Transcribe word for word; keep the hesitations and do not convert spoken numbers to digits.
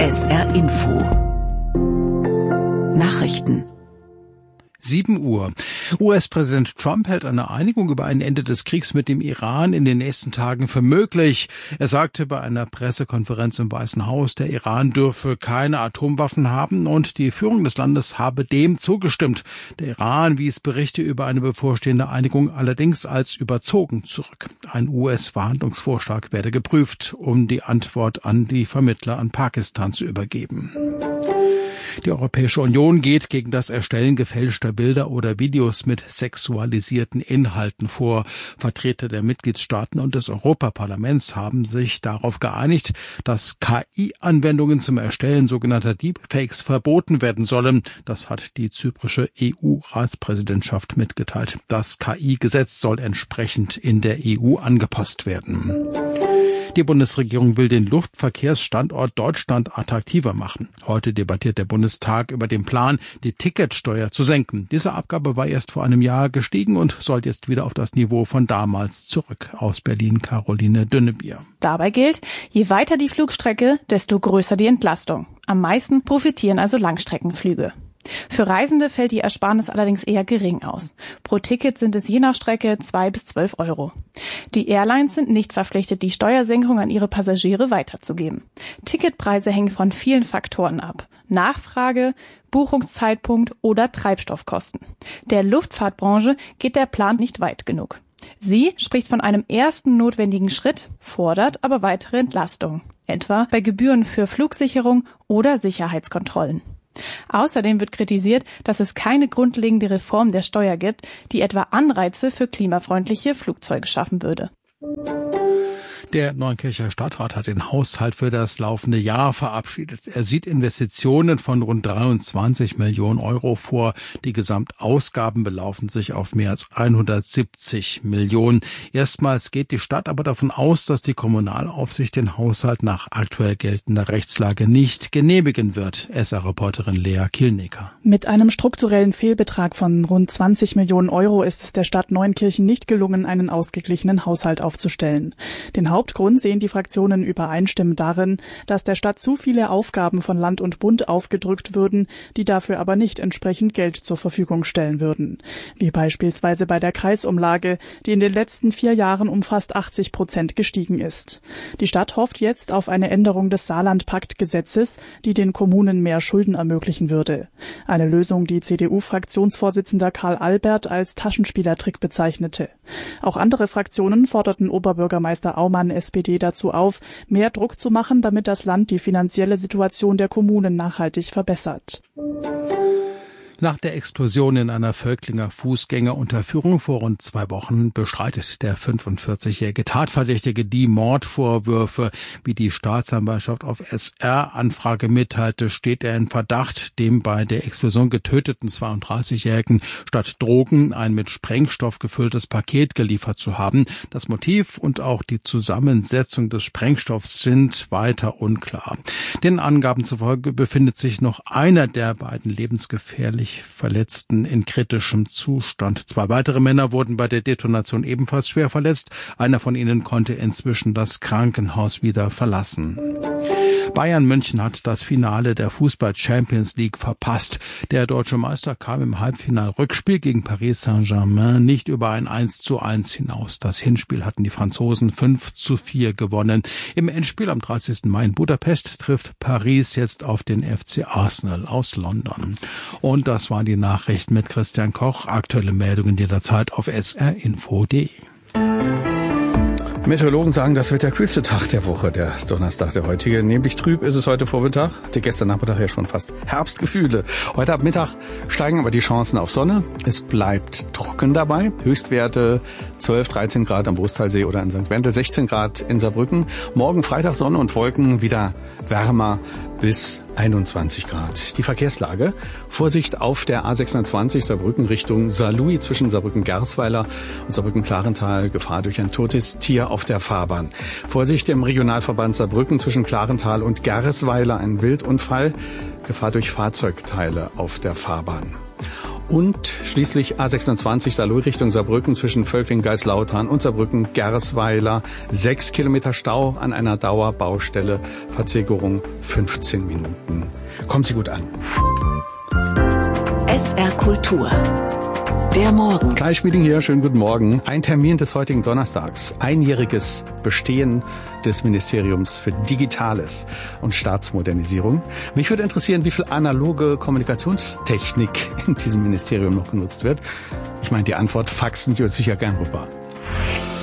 S R Info Nachrichten. sieben Uhr. U S-Präsident Trump hält eine Einigung über ein Ende des Kriegs mit dem Iran in den nächsten Tagen für möglich. Er sagte bei einer Pressekonferenz im Weißen Haus, der Iran dürfe keine Atomwaffen haben und die Führung des Landes habe dem zugestimmt. Der Iran wies Berichte über eine bevorstehende Einigung allerdings als überzogen zurück. Ein U S-Verhandlungsvorschlag werde geprüft, um die Antwort an die Vermittler an Pakistan zu übergeben. Die Europäische Union geht gegen das Erstellen gefälschter Bilder oder Videos mit sexualisierten Inhalten vor. Vertreter der Mitgliedstaaten und des Europaparlaments haben sich darauf geeinigt, dass K I-Anwendungen zum Erstellen sogenannter Deepfakes verboten werden sollen. Das hat die zyprische E U-Ratspräsidentschaft mitgeteilt. Das K I-Gesetz soll entsprechend in der E U angepasst werden. Die Bundesregierung will den Luftverkehrsstandort Deutschland attraktiver machen. Heute debattiert der Bundestag über den Plan, die Ticketsteuer zu senken. Diese Abgabe war erst vor einem Jahr gestiegen und soll jetzt wieder auf das Niveau von damals zurück. Aus Berlin Caroline Dünnebier. Dabei gilt, je weiter die Flugstrecke, desto größer die Entlastung. Am meisten profitieren also Langstreckenflüge. Für Reisende fällt die Ersparnis allerdings eher gering aus. Pro Ticket sind es je nach Strecke zwei bis zwölf Euro. Die Airlines sind nicht verpflichtet, die Steuersenkung an ihre Passagiere weiterzugeben. Ticketpreise hängen von vielen Faktoren ab. Nachfrage, Buchungszeitpunkt oder Treibstoffkosten. Der Luftfahrtbranche geht der Plan nicht weit genug. Sie spricht von einem ersten notwendigen Schritt, fordert aber weitere Entlastung, etwa bei Gebühren für Flugsicherung oder Sicherheitskontrollen. Außerdem wird kritisiert, dass es keine grundlegende Reform der Steuer gibt, die etwa Anreize für klimafreundliche Flugzeuge schaffen würde. Der Neunkircher Stadtrat hat den Haushalt für das laufende Jahr verabschiedet. Er sieht Investitionen von rund dreiundzwanzig Millionen Euro vor. Die Gesamtausgaben belaufen sich auf mehr als hundertsiebzig Millionen. Erstmals geht die Stadt aber davon aus, dass die Kommunalaufsicht den Haushalt nach aktuell geltender Rechtslage nicht genehmigen wird. S R-Reporterin Lea Kielnecker. Mit einem strukturellen Fehlbetrag von rund zwanzig Millionen Euro ist es der Stadt Neunkirchen nicht gelungen, einen ausgeglichenen Haushalt aufzustellen. Den Hauptgrund sehen die Fraktionen übereinstimmend darin, dass der Stadt zu viele Aufgaben von Land und Bund aufgedrückt würden, die dafür aber nicht entsprechend Geld zur Verfügung stellen würden. Wie beispielsweise bei der Kreisumlage, die in den letzten vier Jahren um fast achtzig Prozent gestiegen ist. Die Stadt hofft jetzt auf eine Änderung des Saarland-Pakt-Gesetzes, die den Kommunen mehr Schulden ermöglichen würde. Eine Lösung, die C D U-Fraktionsvorsitzender Karl Albert als Taschenspielertrick bezeichnete. Auch andere Fraktionen forderten Oberbürgermeister Aumann S P D dazu auf, mehr Druck zu machen, damit das Land die finanzielle Situation der Kommunen nachhaltig verbessert. Nach der Explosion in einer Völklinger Fußgängerunterführung vor rund zwei Wochen bestreitet der fünfundvierzigjährige Tatverdächtige die Mordvorwürfe. Wie die Staatsanwaltschaft auf S R-Anfrage mitteilte, steht er in Verdacht, dem bei der Explosion getöteten zweiunddreißigjährigen statt Drogen ein mit Sprengstoff gefülltes Paket geliefert zu haben. Das Motiv und auch die Zusammensetzung des Sprengstoffs sind weiter unklar. Den Angaben zufolge befindet sich noch einer der beiden lebensgefährlich Verletzten in kritischem Zustand. Zwei weitere Männer wurden bei der Detonation ebenfalls schwer verletzt. Einer von ihnen konnte inzwischen das Krankenhaus wieder verlassen. Bayern München hat das Finale der Fußball-Champions League verpasst. Der deutsche Meister kam im Halbfinal-Rückspiel gegen Paris Saint-Germain nicht über ein eins zu eins hinaus. Das Hinspiel hatten die Franzosen fünf zu vier gewonnen. Im Endspiel am dreißigsten Mai in Budapest trifft Paris jetzt auf den F C Arsenal aus London. Und das waren die Nachrichten mit Christian Koch. Aktuelle Meldungen jederzeit auf s r info punkt d e. Meteorologen sagen, das wird der kühlste Tag der Woche, der Donnerstag, der heutige. Nämlich trüb ist es heute Vormittag, hatte gestern Nachmittag ja schon fast Herbstgefühle. Heute ab Mittag steigen aber die Chancen auf Sonne. Es bleibt trocken dabei. Höchstwerte zwölf, dreizehn Grad am Brusttalsee oder in Sankt Wendel, sechzehn Grad in Saarbrücken. Morgen Freitag Sonne und Wolken, wieder wärmer bis einundzwanzig Grad. Die Verkehrslage. Vorsicht auf der A sechshundertzwanzig Saarbrücken Richtung Saarlouis zwischen Saarbrücken-Gersweiler und Saarbrücken-Klarental. Gefahr durch ein totes Tier auf der Fahrbahn. Vorsicht im Regionalverband Saarbrücken zwischen Klarental und Gersweiler. Ein Wildunfall. Gefahr durch Fahrzeugteile auf der Fahrbahn. Und schließlich A sechsundzwanzig Saarlouis Richtung Saarbrücken zwischen Völkling-Geislautern und Saarbrücken-Gersweiler. Sechs Kilometer Stau an einer Dauerbaustelle. Verzögerung fünfzehn Minuten. Kommt Sie gut an. S R Kultur. Der Morgen. Kai Schmieding hier, schönen guten Morgen. Ein Termin des heutigen Donnerstags. Einjähriges Bestehen des Ministeriums für Digitales und Staatsmodernisierung. Mich würde interessieren, wie viel analoge Kommunikationstechnik in diesem Ministerium noch genutzt wird. Ich meine, die Antwort faxen Sie uns sicher gern rüber.